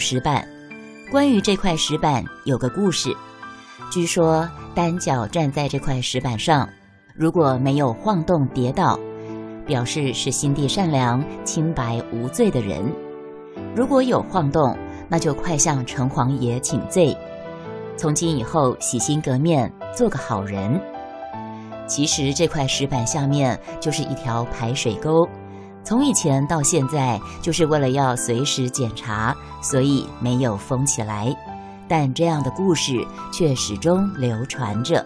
石板。关于这块石板有个故事，据说单脚站在这块石板上，如果没有晃动跌倒，表示是心地善良、清白无罪的人；如果有晃动，那就快向城隍爷请罪，从今以后洗心革面，做个好人。其实这块石板下面就是一条排水沟，从以前到现在就是为了要随时检查，所以没有封起来，但这样的故事却始终流传着。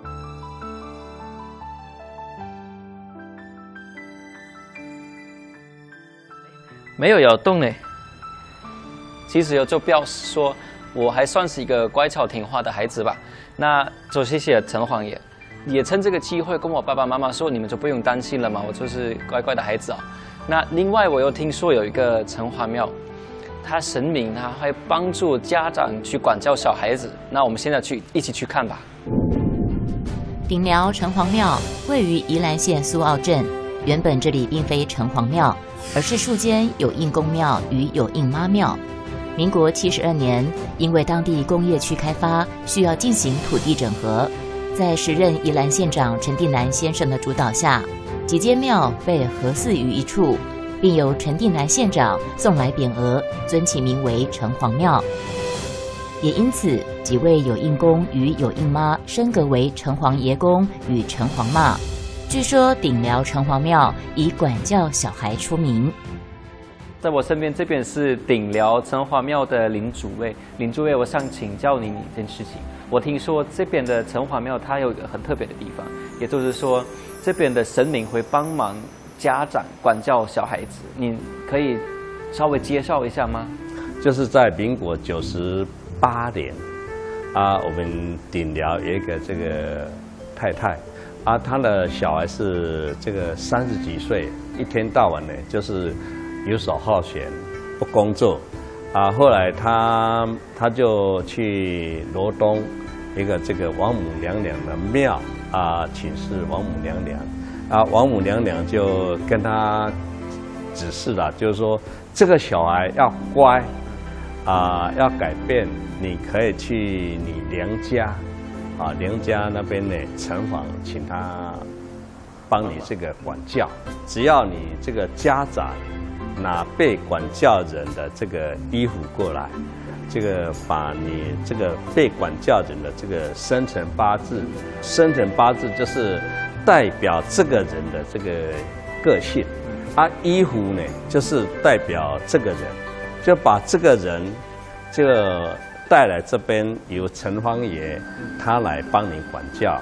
没有摇动呢，其实就表示说我还算是一个乖巧听话的孩子吧。那就谢谢城隍爷，也趁这个机会跟我爸爸妈妈说，你们就不用担心了嘛，我就是乖乖的孩子啊。那另外我又听说有一个城隍庙，他神明他会帮助家长去管教小孩子，那我们现在一起去看吧。 顶寮城隍庙位于宜兰县苏澳镇，原本这里并非城隍庙，而是树间有应公庙与有应妈庙。民国72年，因为当地工业区开发，需要进行土地整合，在时任宜兰县长陈定南先生的主导下，几间庙被合祀于一处，并由陈定南县长送来匾额，尊其名为城隍庙。也因此，几位有应公与有应妈升格为城隍爷公与城隍妈。据说顶寮城隍庙以管教小孩出名。 在我身边这边是顶寮城隍庙的林主位，林主位，我想请教您一件事情。我听说这边的城隍庙它有一个很特别的地方，也就是说这边的神明会帮忙家长管教小孩子，您可以稍微介绍一下吗？ 就是在民国98年啊，我们顶寮有一个这个太太啊，她的小孩是这个30几岁，一天到晚呢就是游手好闲，不工作啊。后来她就去罗东一个这个王母娘娘的庙啊，请示王母娘娘啊，王母娘娘就跟她指示了，就是说这个小孩要乖啊，要改变，你可以去你娘家啊，娘家那边呢城隍请他帮你这个管教，只要你这个家长拿被管教人的这个衣服过来，这个把你这个被管教人的这个生辰八字，生辰八字就是代表这个人的这个个性，啊，衣服呢就是代表这个人，就把这个人这个带来这边，由城隍爷他来帮你管教，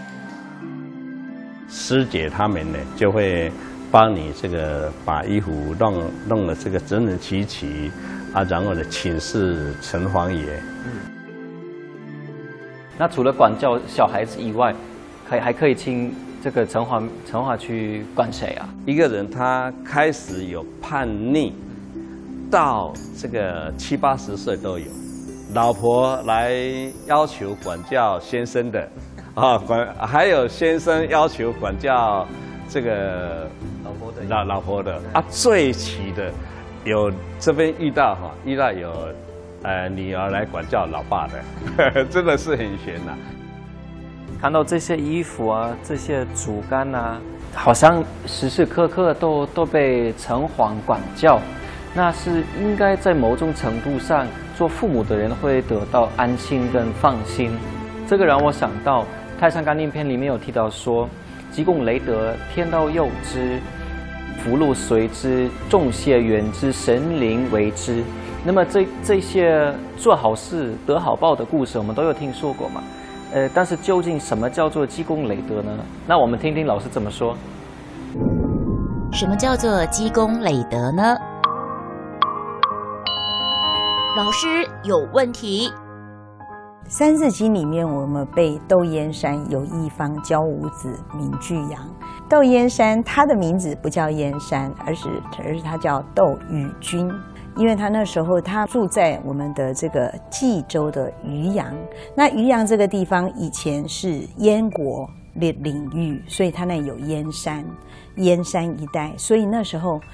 师姐他们呢就会帮你这个把衣服弄得这个整整齐齐啊，然后呢请示城隍爷。 那除了管教小孩子以外，还可以请这个城隍去管谁啊？ 一个人他开始有叛逆，到这个70、80岁都有，老婆来要求管教先生的，啊，还有先生要求管教这个老婆的啊，最齐的有这边遇到有女儿来管教老爸的，真的是很悬呐。 看到这些衣服啊，这些竹竿啊，好像时时刻刻都被城隍管教，那是应该在某种程度上，做父母的人会得到安心跟放心。这个让我想到《太上感应篇》里面有提到说，积功累德，天道佑之，福禄随之，众谢远之，神灵为之。那么这些做好事得好报的故事，我们都有听说过嘛？但是究竟什么叫做积功累德呢？那我们听听老师怎么说。 什么叫做积功累德呢？老师有问题。 《三字经》里面，我们背窦燕山有一方，教五子，名俱扬。窦燕山他的名字不叫燕山，而是他叫窦禹君。因为他那时候他住在我们的这个冀州的渔阳，那渔阳这个地方以前是燕国领域，所以他那有燕山一带，所以那时候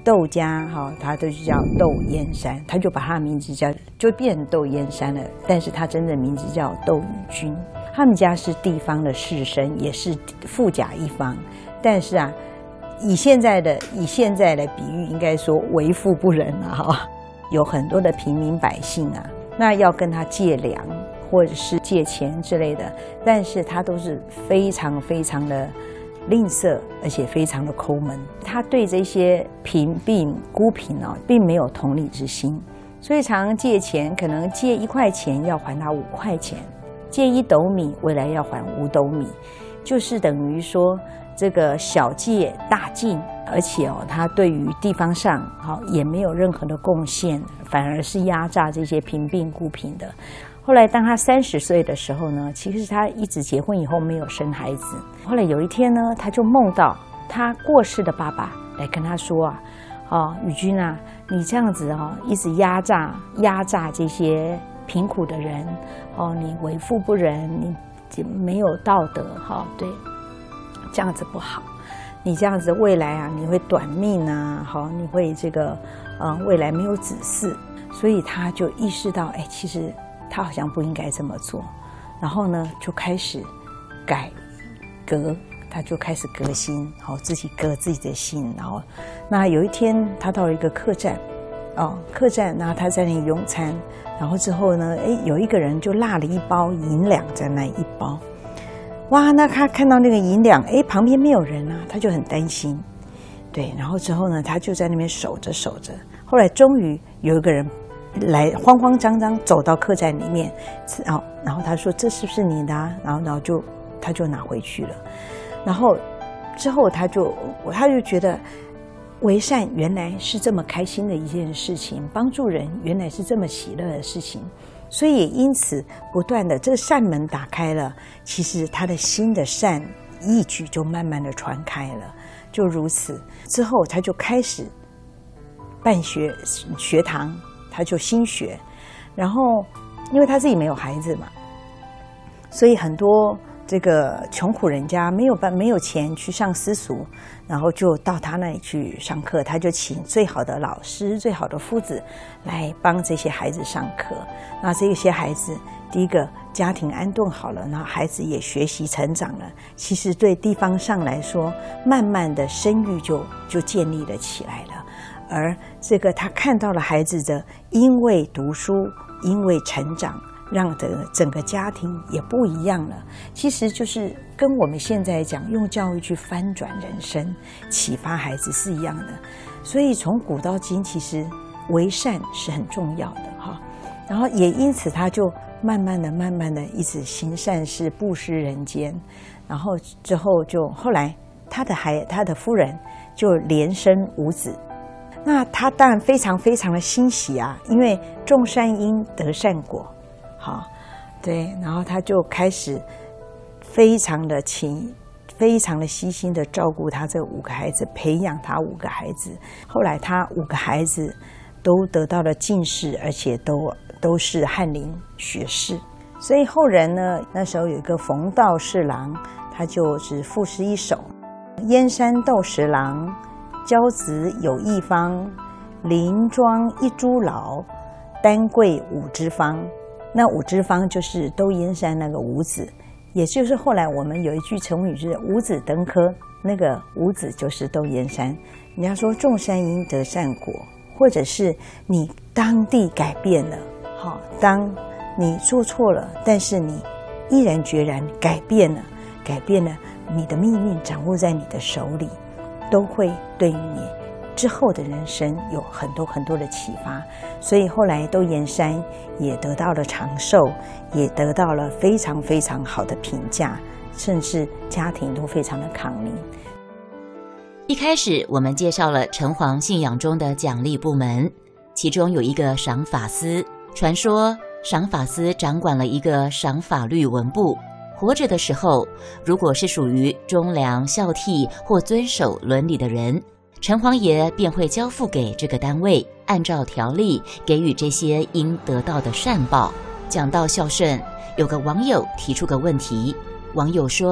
窦家他都叫窦燕山，他就把他的名字就变成窦燕山了，但是他真正名字叫窦宇君。他们家是地方的士绅，也是富甲一方，但是啊，以现在的比喻，应该说为富不仁啊，有很多的平民百姓啊，那要跟他借粮或者是借钱之类的，但是他都是非常非常的吝啬，而且非常的抠门。他对这些贫病孤贫并没有同理之心，所以常常借钱，可能借1块钱要还他5块钱，借1斗米未来要还5斗米，就是等于说这个小借大进，而且他对于地方上也没有任何的贡献，反而是压榨这些贫病孤贫的。后来当他30岁的时候呢，其实他一直结婚以后没有生孩子。后来有一天呢，他就梦到他过世的爸爸来跟他说宇君啊，你这样子一直压榨这些贫苦的人你为富不仁，你没有道德对，这样子不好。你这样子未来啊，你会短命啊，你会这个未来没有子嗣。所以他就意识到，其实他好像不应该这么做，然后呢就开始改革，他就开始革新，自己革自己的心。然后那有一天他到了一个客栈，然后他在那里用餐，然后之后呢有一个人就落了1包银两在那一包。哇，那他看到那个银两，旁边没有人啊，他就很担心。对，然后之后呢他就在那边守着，后来终于有一个人来，慌慌张张走到客栈里面，然后他说这是不是你的啊？然后他就拿回去了。然后之后他就觉得为善原来是这么开心的一件事情，帮助人原来是这么喜乐的事情，所以也因此不断的这个善门打开了，其实他的心的善义举就慢慢的传开了。就如此之后，他就开始办学堂，他就新学。然后因为他自己没有孩子嘛，所以很多这个穷苦人家没有钱去上私塾，然后就到他那里去上课。他就请最好的老师、最好的夫子来帮这些孩子上课。那这些孩子，第一个家庭安顿好了，然后孩子也学习成长了，其实对地方上来说，慢慢的声誉就建立了起来了。而这个他看到了孩子的因为读书，因为成长，让整个家庭也不一样了。其实就是跟我们现在讲用教育去翻转人生、启发孩子是一样的。所以从古到今，其实为善是很重要的然后也因此他就慢慢的一直行善事，布施人间。然后之后就后来他的夫人就连生5子。那他当然非常非常的欣喜啊，因为种善因得善果。对，然后他就开始非常的悉心的照顾他这5个孩子，培养他5个孩子。后来他5个孩子都得到了进士，而且都是翰林学士。所以后人呢，那时候有一个冯道侍郎，他就只赋诗一首：燕山窦十郎，骄子有一方，林庄一株老，丹桂5枝方。那5枝方就是窦燕山那个5子，也就是后来我们有一句成语就是5子登科，那个5子就是窦燕山。人家说种善因得善果，或者是你当地改变了，当你做错了，但是你毅然决然改变了，你的命运掌握在你的手里，都会对于你之后的人生有很多很多的启发。所以后来窦燕山也得到了长寿，也得到了非常非常好的评价，甚至家庭都非常的康宁。 一开始我们介绍了城隍信仰中的奖励部门，其中有一个赏法司。传说赏法司掌管了一个赏法律文部，活着的时候，如果是属于忠良孝悌或遵守伦理的人，城隍爷便会交付给这个单位，按照条例给予这些应得到的善报。讲到孝顺，有个网友提出个问题，网友说：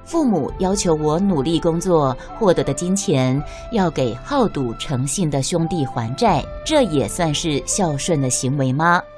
父母要求我努力工作获得的金钱，要给好赌成性的兄弟还债，这也算是孝顺的行为吗？